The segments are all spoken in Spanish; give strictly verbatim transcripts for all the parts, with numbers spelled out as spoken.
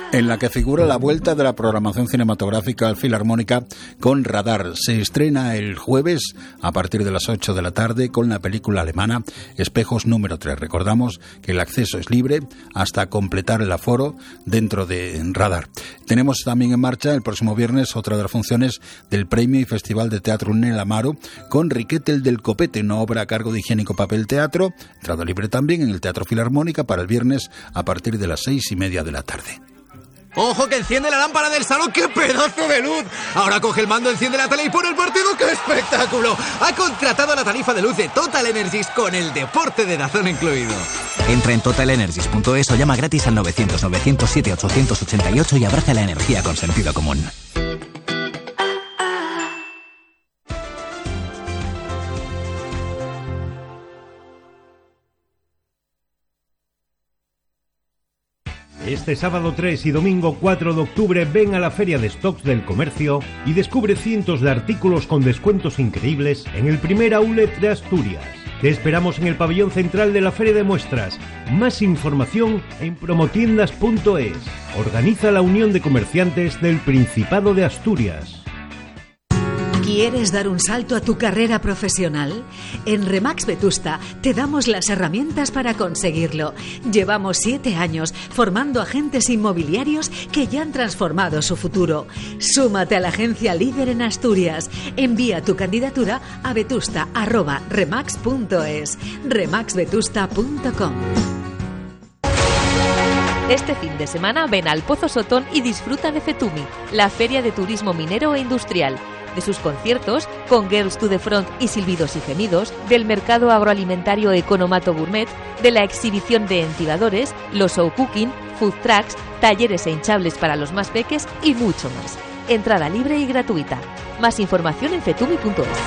en la que figura la vuelta de la programación cinematográfica Filarmónica con Radar. Se estrena el jueves a partir de las ocho de la tarde con la película alemana Espejos número tres. Recordamos que el acceso es libre hasta completar el aforo dentro de Radar. Tenemos también en marcha el próximo viernes otra de las funciones del Premio y Festival de Teatro Nel Amaro con Riquetel del Copete, una obra a cargo de Higiénico Papel Teatro, entrada libre también en el Teatro Filarmónica para el viernes a partir de las seis y media de la tarde. ¡Ojo que enciende la lámpara del salón! ¡Qué pedazo de luz! Ahora coge el mando, enciende la tele y pone el partido. ¡Qué espectáculo! Ha contratado la tarifa de luz de Total Energies con el deporte de Dazón incluido. Entra en total energies punto es o llama gratis al novecientos novecientos siete ochocientos ochenta y ocho y abraza la energía con sentido común. Este sábado tres y domingo cuatro de octubre ven a la Feria de Stocks del Comercio y descubre cientos de artículos con descuentos increíbles en el primer outlet de Asturias. Te esperamos en el pabellón central de la Feria de Muestras. Más información en promotiendas punto es. Organiza la Unión de Comerciantes del Principado de Asturias. ¿Quieres dar un salto a tu carrera profesional? En Remax Vetusta te damos las herramientas para conseguirlo. Llevamos siete años formando agentes inmobiliarios que ya han transformado su futuro. Súmate a la agencia líder en Asturias. Envía tu candidatura a vetusta arroba remax punto es. remax vetusta punto com. Este fin de semana ven al Pozo Sotón y disfruta de Fetumi, la feria de turismo minero e industrial. De sus conciertos, con Girls to the Front y Silbidos y Gemidos, del mercado agroalimentario Economato Gourmet, de la exhibición de entibadores, los show cooking, food trucks, talleres e hinchables para los más peques y mucho más. Entrada libre y gratuita. Más información en fetumi punto es.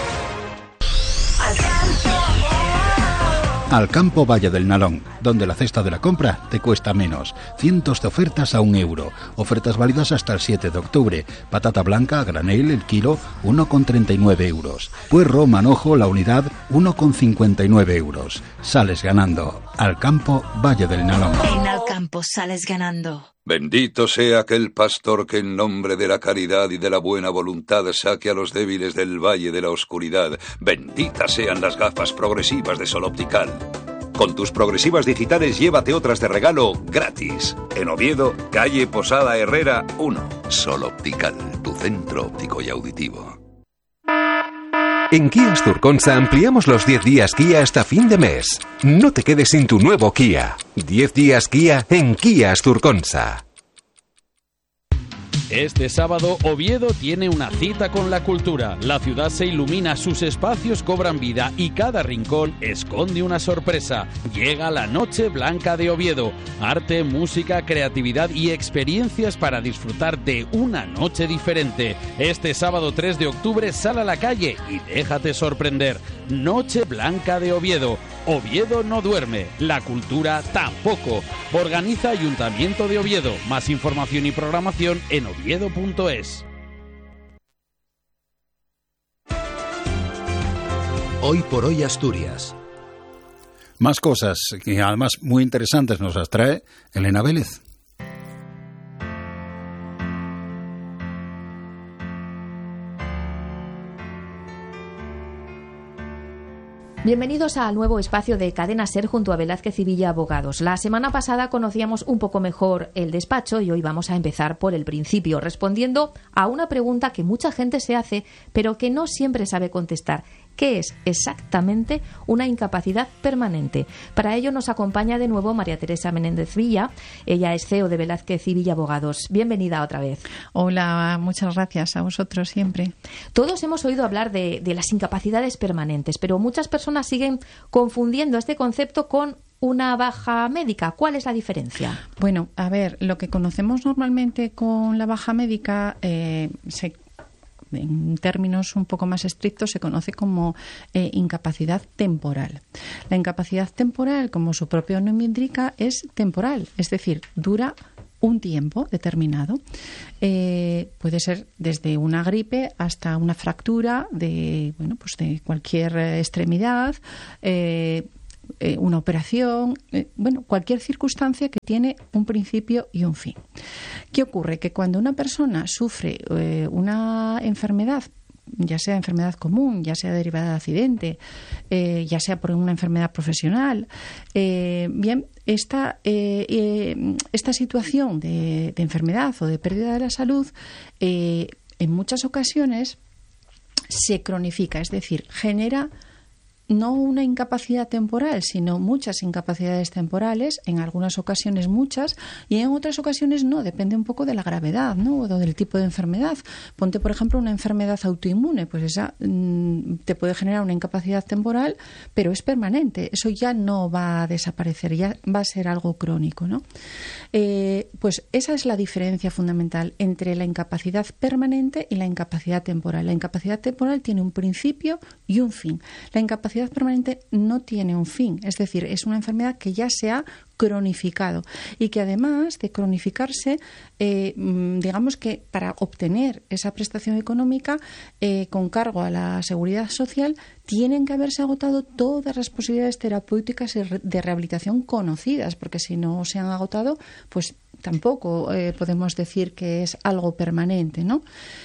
Al campo Valle del Nalón, donde la cesta de la compra te cuesta menos. Cientos de ofertas a un euro. Ofertas válidas hasta el siete de octubre. Patata blanca a granel, el kilo, uno con treinta y nueve euros. Puerro, manojo, la unidad, uno con cincuenta y nueve euros. Sales ganando. Al campo Valle del Nalón. En Al campo sales ganando. Bendito sea aquel pastor que en nombre de la caridad y de la buena voluntad saque a los débiles del valle de la oscuridad. Benditas sean las gafas progresivas de Sol Optical. Con tus progresivas digitales llévate otras de regalo gratis. En Oviedo, calle Posada Herrera uno. Sol Optical, tu centro óptico y auditivo. En Kia Asturconsa ampliamos los diez días Kia hasta fin de mes. No te quedes sin tu nuevo Kia. diez días Kia en Kia Asturconsa. Este sábado, Oviedo tiene una cita con la cultura. La ciudad se ilumina, sus espacios cobran vida y cada rincón esconde una sorpresa. Llega la Noche Blanca de Oviedo. Arte, música, creatividad y experiencias para disfrutar de una noche diferente. Este sábado tres de octubre sal a la calle y déjate sorprender. Noche Blanca de Oviedo. Oviedo no duerme, la cultura tampoco. Organiza Ayuntamiento de Oviedo. Más información y programación en oviedo punto es. Hoy por hoy Asturias. Más cosas que además muy interesantes nos las trae Elena Vélez. Bienvenidos al nuevo espacio de Cadena SER junto a Velázquez y Villa Abogados. La semana pasada conocíamos un poco mejor el despacho y hoy vamos a empezar por el principio, respondiendo a una pregunta que mucha gente se hace, pero que no siempre sabe contestar. ¿Qué es exactamente una incapacidad permanente? Para ello nos acompaña de nuevo María Teresa Menéndez Villa. Ella es C E O de Velázquez y Villa Abogados. Bienvenida otra vez. Hola, muchas gracias a vosotros siempre. Todos hemos oído hablar de, de las incapacidades permanentes, pero muchas personas siguen confundiendo este concepto con una baja médica. ¿Cuál es la diferencia? Bueno, a ver, lo que conocemos normalmente con la baja médica eh, se en términos un poco más estrictos se conoce como eh, incapacidad temporal. La incapacidad temporal, como su propio nombre indica, es temporal, es decir, dura un tiempo determinado. Eh, puede ser desde una gripe hasta una fractura de, bueno, pues de cualquier extremidad. Eh, eh, una operación, eh, bueno, cualquier circunstancia que tiene un principio y un fin. ¿Qué ocurre? Que cuando una persona sufre eh, una enfermedad, ya sea enfermedad común, ya sea derivada de accidente, eh, ya sea por una enfermedad profesional, eh, bien, esta, eh, eh, esta situación de, de enfermedad o de pérdida de la salud, eh, en muchas ocasiones se cronifica, es decir, genera no una incapacidad temporal, sino muchas incapacidades temporales, en algunas ocasiones muchas, y en otras ocasiones no, depende un poco de la gravedad, ¿no? O del tipo de enfermedad. Ponte, por ejemplo, una enfermedad autoinmune, pues esa mmm, te puede generar una incapacidad temporal, pero es permanente, eso ya no va a desaparecer, ya va a ser algo crónico, ¿no? Eh, pues esa es la diferencia fundamental entre la incapacidad permanente y la incapacidad temporal. La incapacidad temporal tiene un principio y un fin. La incapacidad permanente no tiene un fin, es decir, es una enfermedad que ya se ha cronificado y que además de cronificarse, eh, digamos que para obtener esa prestación económica eh, con cargo a la seguridad social tienen que haberse agotado todas las posibilidades terapéuticas y de rehabilitación conocidas, porque si no se han agotado, pues tampoco eh, podemos decir que es algo permanente, ¿no?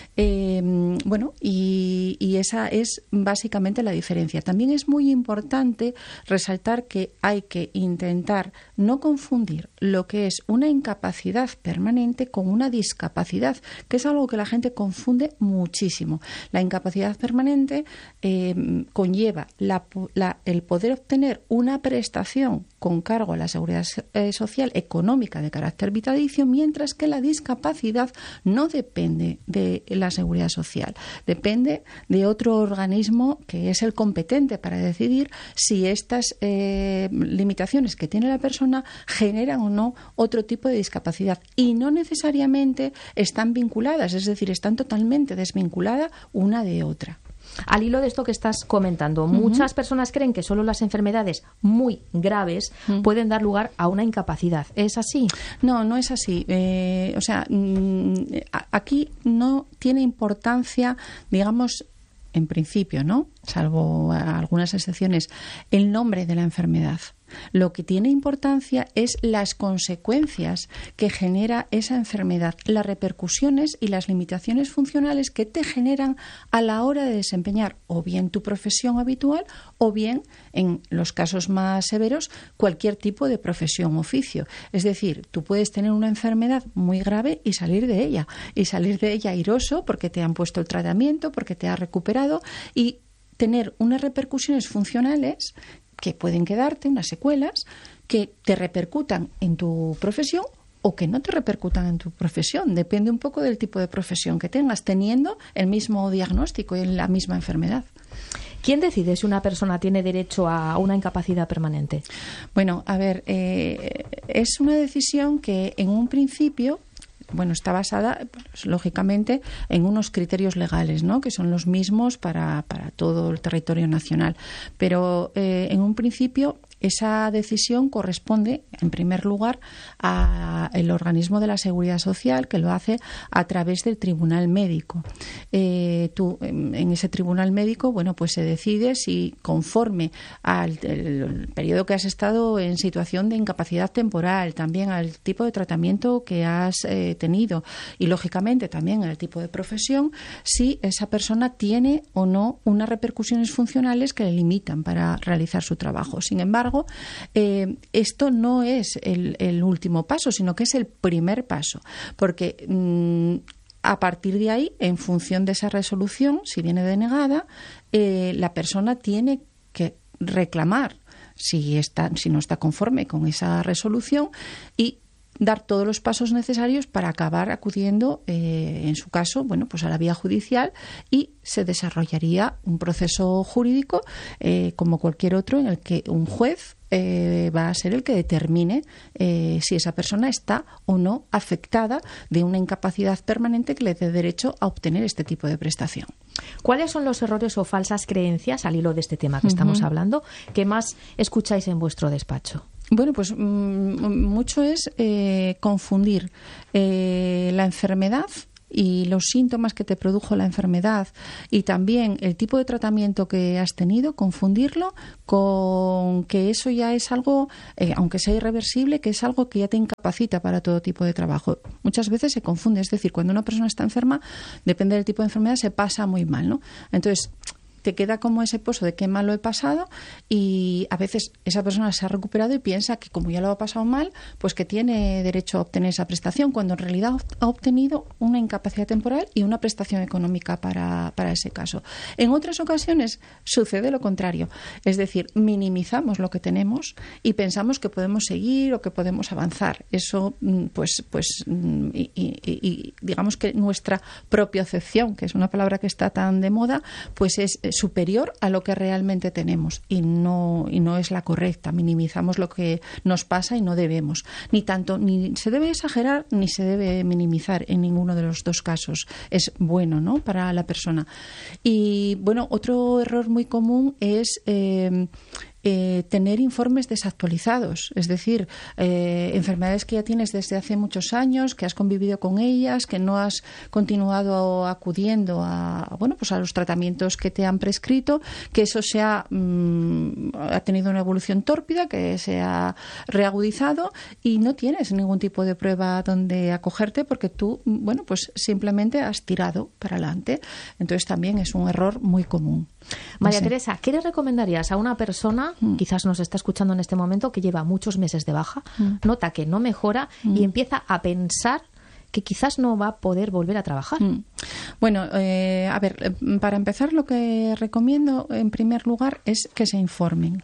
Eh, bueno, y, y esa es básicamente la diferencia. También es muy importante resaltar que hay que intentar no confundir lo que es una incapacidad permanente con una discapacidad, que es algo que la gente confunde muchísimo. La incapacidad permanente eh, conlleva la, la, el poder obtener una prestación con cargo a la seguridad eh, social económica de carácter vitalicio, mientras que la discapacidad no depende de la seguridad social, depende de otro organismo que es el competente para decidir si estas eh, limitaciones que tiene la persona generan o no otro tipo de discapacidad, y no necesariamente están vinculadas, es decir, están totalmente desvinculadas una de otra. Al hilo de esto que estás comentando, uh-huh. muchas personas creen que solo las enfermedades muy graves uh-huh. pueden dar lugar a una incapacidad. ¿Es así? No, no es así. Eh, o sea, mmm, aquí no tiene importancia, digamos, en principio, ¿no? Salvo algunas excepciones, el nombre de la enfermedad. Lo que tiene importancia es las consecuencias que genera esa enfermedad, las repercusiones y las limitaciones funcionales que te generan a la hora de desempeñar o bien tu profesión habitual o bien, en los casos más severos, cualquier tipo de profesión o oficio. Es decir, tú puedes tener una enfermedad muy grave y salir de ella, y salir de ella airoso porque te han puesto el tratamiento, porque te has recuperado, y tener unas repercusiones funcionales que pueden quedarte, unas secuelas que te repercutan en tu profesión o que no te repercutan en tu profesión. Depende un poco del tipo de profesión que tengas, teniendo el mismo diagnóstico y la misma enfermedad. ¿Quién decide si una persona tiene derecho a una incapacidad permanente? Bueno, a ver, eh, es una decisión que en un principio... Bueno, está basada, pues, lógicamente, en unos criterios legales, ¿no? Que son los mismos para, para todo el territorio nacional. Pero, eh, en un principio, esa decisión corresponde, en primer lugar, al organismo de la Seguridad Social, que lo hace a través del Tribunal Médico. Eh, tú, en, en ese Tribunal Médico, bueno, pues se decide si, conforme al el, el periodo que has estado en situación de incapacidad temporal, también al tipo de tratamiento que has eh, tenido y, lógicamente, también al tipo de profesión, si esa persona tiene o no unas repercusiones funcionales que le limitan para realizar su trabajo. Sin embargo, Eh, esto no es el, el último paso, sino que es el primer paso, porque mmm, a partir de ahí, en función de esa resolución, si viene denegada, eh, la persona tiene que reclamar si está, si no está conforme con esa resolución y dar todos los pasos necesarios para acabar acudiendo, eh, en su caso, bueno, pues a la vía judicial, y se desarrollaría un proceso jurídico eh, como cualquier otro, en el que un juez eh, va a ser el que determine eh, si esa persona está o no afectada de una incapacidad permanente que le dé derecho a obtener este tipo de prestación. ¿Cuáles son los errores o falsas creencias, al hilo de este tema que uh-huh. estamos hablando, que más escucháis en vuestro despacho? Bueno, pues mmm, mucho es eh, confundir eh, la enfermedad y los síntomas que te produjo la enfermedad y también el tipo de tratamiento que has tenido, confundirlo con que eso ya es algo, eh, aunque sea irreversible, que es algo que ya te incapacita para todo tipo de trabajo. Muchas veces se confunde, es decir, cuando una persona está enferma, depende del tipo de enfermedad, se pasa muy mal, ¿no? Entonces, te queda como ese pozo de qué mal lo he pasado y a veces esa persona se ha recuperado y piensa que como ya lo ha pasado mal, pues que tiene derecho a obtener esa prestación, cuando en realidad ha obtenido una incapacidad temporal y una prestación económica para, para ese caso. En otras ocasiones sucede lo contrario, es decir, minimizamos lo que tenemos y pensamos que podemos seguir o que podemos avanzar. Eso, pues, pues y, y, y digamos que nuestra propiocepción, que es una palabra que está tan de moda, pues es superior a lo que realmente tenemos y no y no es la correcta. Minimizamos lo que nos pasa y no debemos. Ni tanto, ni se debe exagerar ni se debe minimizar en ninguno de los dos casos. Es bueno, ¿no?, para la persona. Y bueno, otro error muy común es eh, Eh, tener informes desactualizados, es decir, eh, enfermedades que ya tienes desde hace muchos años, que has convivido con ellas, que no has continuado acudiendo a, bueno, pues a los tratamientos que te han prescrito, que eso se ha, mmm, ha tenido una evolución tórpida, que se ha reagudizado y no tienes ningún tipo de prueba donde acogerte porque tú, bueno, pues simplemente has tirado para adelante. Entonces también es un error muy común. María No sé. Teresa, ¿qué le recomendarías a una persona, mm. quizás nos está escuchando en este momento, que lleva muchos meses de baja, mm. nota que no mejora mm. y empieza a pensar que quizás no va a poder volver a trabajar? Mm. Bueno, eh, a ver, para empezar, lo que recomiendo en primer lugar es que se informen.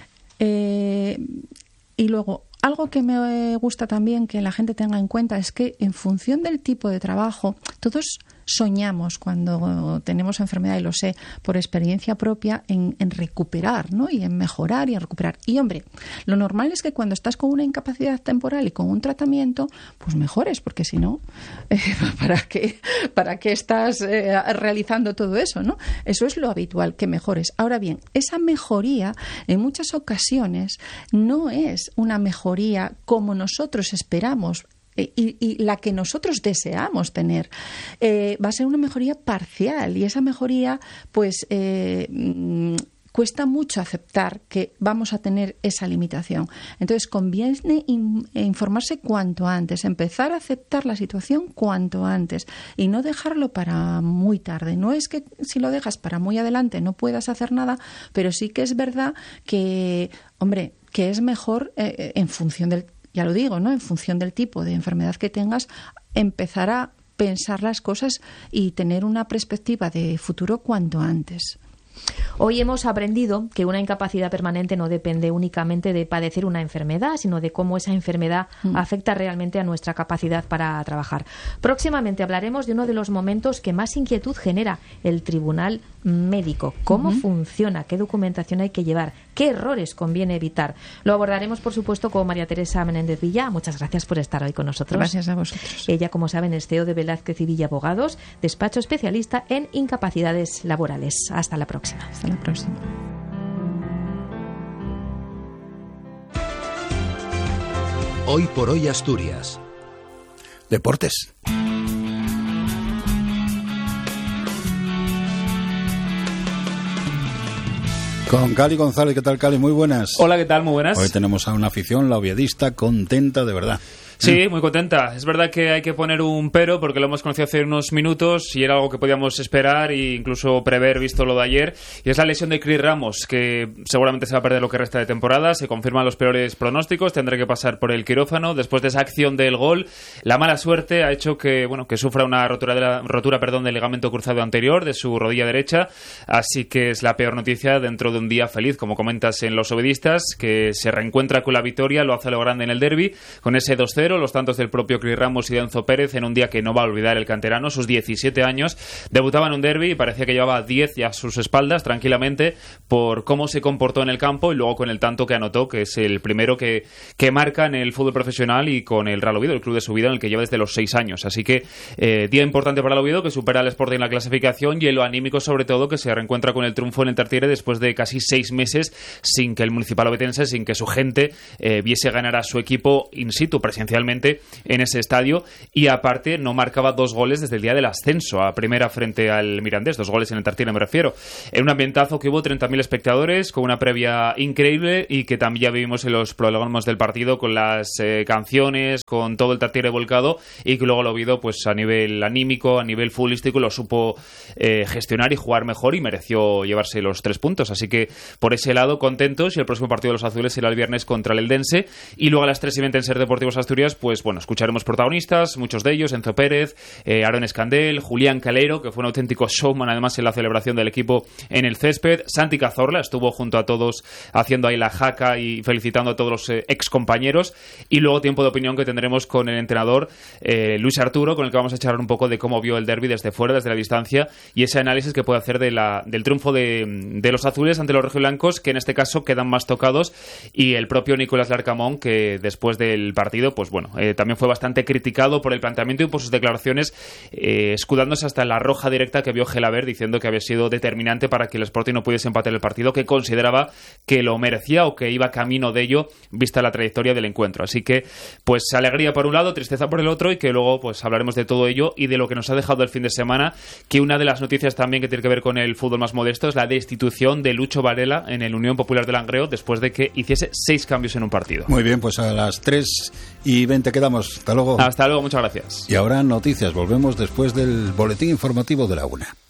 Eh, y luego, algo que me gusta también que la gente tenga en cuenta es que en función del tipo de trabajo, todos soñamos cuando tenemos enfermedad, y lo sé por experiencia propia, en, en recuperar, ¿no?, y en mejorar y en recuperar. Y hombre, lo normal es que cuando estás con una incapacidad temporal y con un tratamiento, pues mejores, porque si no, eh, ¿para qué, para qué estás eh, realizando todo eso, ¿no? Eso es lo habitual, que mejores. Ahora bien, esa mejoría en muchas ocasiones no es una mejoría como nosotros esperamos Y, y la que nosotros deseamos tener. Eh, va a ser una mejoría parcial y esa mejoría pues eh, cuesta mucho aceptar que vamos a tener esa limitación. Entonces conviene in, informarse cuanto antes, empezar a aceptar la situación cuanto antes y no dejarlo para muy tarde. No es que si lo dejas para muy adelante no puedas hacer nada, pero sí que es verdad que, hombre, que es mejor eh, en función del ya lo digo, ¿no?, en función del tipo de enfermedad que tengas, empezar a pensar las cosas y tener una perspectiva de futuro cuanto antes. Hoy hemos aprendido que una incapacidad permanente no depende únicamente de padecer una enfermedad, sino de cómo esa enfermedad mm. afecta realmente a nuestra capacidad para trabajar. Próximamente hablaremos de uno de los momentos que más inquietud genera, el tribunal médico. ¿Cómo uh-huh. funciona? ¿Qué documentación hay que llevar? ¿Qué errores conviene evitar? Lo abordaremos, por supuesto, con María Teresa Menéndez Villa. Muchas gracias por estar hoy con nosotros. Gracias a vosotros. Ella, como saben, es C E O de Velázquez y Villa Abogados, despacho especialista en incapacidades laborales. Hasta la próxima. Hasta la próxima. Hoy por hoy Asturias. Deportes. Con Cali González. ¿Qué tal, Cali? Muy buenas. Hola, ¿qué tal? Muy buenas. Hoy tenemos a una afición, la oviedista, contenta de verdad. Sí, muy contenta. Es verdad que hay que poner un pero porque lo hemos conocido hace unos minutos y era algo que podíamos esperar e incluso prever visto lo de ayer, y es la lesión de Cris Ramos, que seguramente se va a perder lo que resta de temporada. Se confirman los peores pronósticos, tendrá que pasar por el quirófano después de esa acción del gol. La mala suerte ha hecho que, bueno, que sufra una rotura, de la, rotura perdón, del ligamento cruzado anterior de su rodilla derecha, así que es la peor noticia dentro de un día feliz, como comentas, en los ovedistas, que se reencuentra con la victoria, lo hace a lo grande en el derbi, con ese dos cero, los tantos del propio Cris Ramos y de Enzo Pérez en un día que no va a olvidar el canterano, sus diecisiete años, debutaba en un derbi y parecía que llevaba diez ya a sus espaldas tranquilamente por cómo se comportó en el campo y luego con el tanto que anotó, que es el primero que, que marca en el fútbol profesional y con el Real Oviedo, el club de su vida en el que lleva desde los seis años, así que eh, día importante para el Oviedo, que supera al Sporting en la clasificación, y en lo anímico sobre todo, que se reencuentra con el triunfo en el Tartiere después de casi seis meses sin que el municipal obetense, sin que su gente eh, viese ganar a su equipo in situ, presencial especialmente en ese estadio, y aparte no marcaba dos goles desde el día del ascenso a primera frente al Mirandés, dos goles en el Tartiere me refiero, en un ambientazo que hubo treinta mil espectadores, con una previa increíble y que también ya vivimos en los prólogos del partido con las eh, canciones, con todo el Tartiere volcado, y que luego el Oviedo pues a nivel anímico, a nivel futbolístico lo supo eh, gestionar y jugar mejor y mereció llevarse los tres puntos, así que por ese lado contentos, y el próximo partido de los azules será el viernes contra el Eldense, y luego a las tres y veinte en Ser Deportivos Asturias, pues bueno, escucharemos protagonistas, muchos de ellos, Enzo Pérez, eh, Aaron Escandel, Julián Calero, que fue un auténtico showman además en la celebración del equipo en el césped, Santi Cazorla estuvo junto a todos haciendo ahí la jaca y felicitando a todos los eh, ex compañeros, y luego tiempo de opinión que tendremos con el entrenador eh, Luis Arturo, con el que vamos a charlar un poco de cómo vio el derbi desde fuera, desde la distancia, y ese análisis que puede hacer de la, del triunfo de, de los azules ante los rojiblancos, que en este caso quedan más tocados, y el propio Nicolás Larcamón, que después del partido pues bueno, eh, también fue bastante criticado por el planteamiento y por sus declaraciones, eh, escudándose hasta la roja directa que vio Gelabert, diciendo que había sido determinante para que el Sporting no pudiese empatar el partido, que consideraba que lo merecía o que iba camino de ello vista la trayectoria del encuentro. Así que pues alegría por un lado, tristeza por el otro, y que luego pues hablaremos de todo ello y de lo que nos ha dejado el fin de semana, que una de las noticias también que tiene que ver con el fútbol más modesto es la destitución de Lucho Varela en el Unión Popular de Langreo después de que hiciese seis cambios en un partido. Muy bien, pues a las tres y veinte quedamos. Hasta luego. Hasta luego, muchas gracias. Y ahora noticias, volvemos después del boletín informativo de la una.